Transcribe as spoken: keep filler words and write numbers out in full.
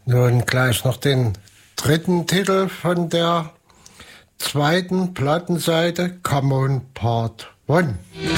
Nun gleich noch den dritten Titel von der zweiten Plattenseite, Come On Part One.